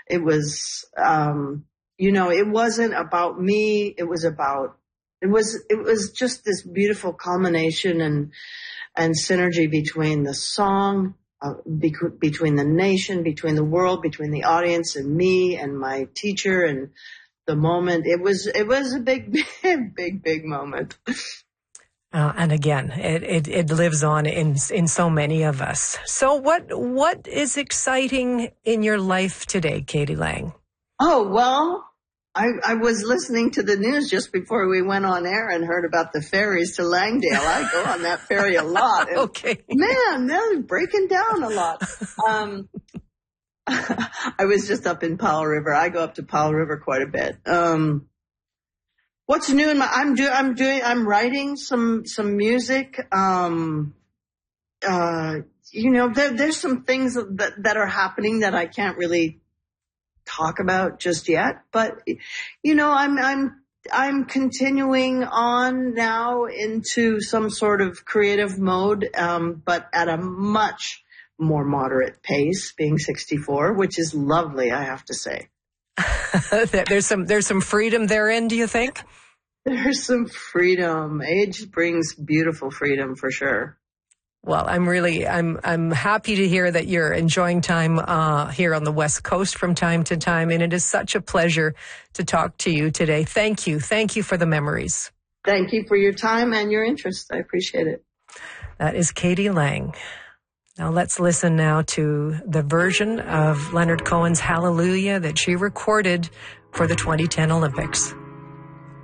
It was, it wasn't about me. It was just this beautiful culmination and synergy between the song, between the nation, between the world, between the audience and me and my teacher and the moment. It was a big, big moment. And again, it lives on in so many of us. So what is exciting in your life today, K.D. Lang? Oh, well, I was listening to the news just before we went on air and heard about the ferries to Langdale. I go on that ferry a lot. And okay. Man, they're breaking down a lot. I was just up in Powell River. I go up to Powell River quite a bit. What's new in I'm writing some music. There's some things that are happening that I can't really talk about just yet, but I'm continuing on now into some sort of creative mode, but at a much more moderate pace, being 64, which is lovely, I have to say. There's some freedom therein, do you think? There's some freedom. Age brings beautiful freedom for sure. Well, I'm happy to hear that you're enjoying time here on the West Coast from time to time, and it is such a pleasure to talk to you today. Thank you for the memories. Thank you for your time and your interest. I appreciate it. That is K.D. Lang. Now let's listen now to the version of Leonard Cohen's Hallelujah that she recorded for the 2010 Olympics.